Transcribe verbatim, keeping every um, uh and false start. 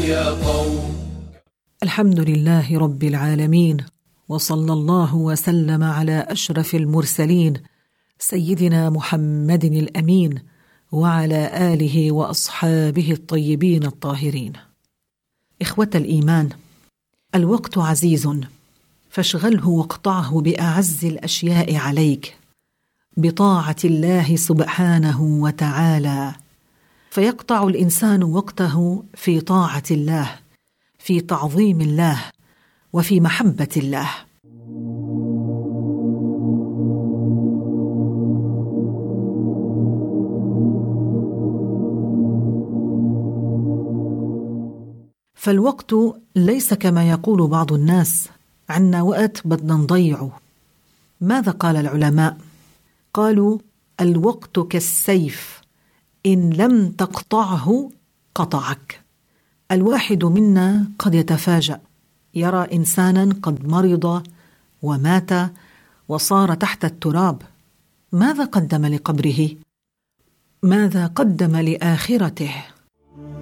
يا قوم. الحمد لله رب العالمين، وصلى الله وسلم على أشرف المرسلين سيدنا محمد الأمين وعلى آله وأصحابه الطيبين الطاهرين. إخوة الإيمان، الوقت عزيز، فاشغله واقطعه بأعز الأشياء عليك، بطاعة الله سبحانه وتعالى، فيقطع الإنسان وقته في طاعة الله، في تعظيم الله، وفي محبة الله. فالوقت ليس كما يقول بعض الناس عنا وقت بدنا نضيعه. ماذا قال العلماء؟ قالوا: الوقت كالسيف، إن لم تقطعه قطعك. الواحد منا قد يتفاجأ، يرى إنسانا قد مرض ومات وصار تحت التراب. ماذا قدم لقبره؟ ماذا قدم لآخرته؟